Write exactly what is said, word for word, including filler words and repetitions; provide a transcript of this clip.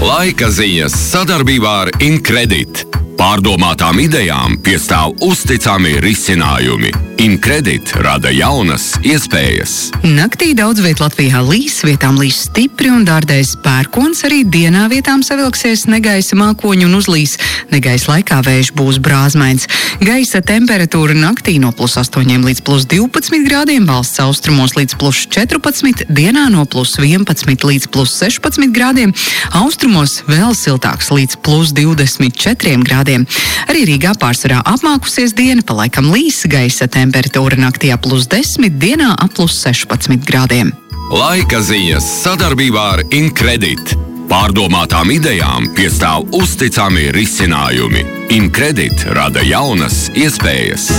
Laika ziņas sadarbībā ar Incredit. Pārdomātām idejām piestāv uzticami risinājumi. Incredit rada jaunas iespējas. Naktī daudz viet Latvijā līs, vietām līs stipri un dārdēs pērkons, arī dienā vietām savilksies negaisa mākoņi un uzlīs. Negaisa laikā vējš būs brāzmains. Gaisa temperatūra naktī no plus astoņiem līdz plus divpadsmit grādiem, valsts austrumos līdz plus četrpadsmit, dienā no plus vienpadsmit līdz plus sešpadsmit grādiem, austrumos vēl siltāks līdz plus divdesmit četriem grādiem. Arī Rīgā pārsvarā apmākusies diena, pa laikam līs, gaisa temperatūra naktī ap plus desmit, dienā ap plus sešpadsmit grādiem. Laika ziņas sadarbībā ar Incredit. Pārdomātām idejām piestāv uzticami risinājumi. Incredit rada jaunas iespējas.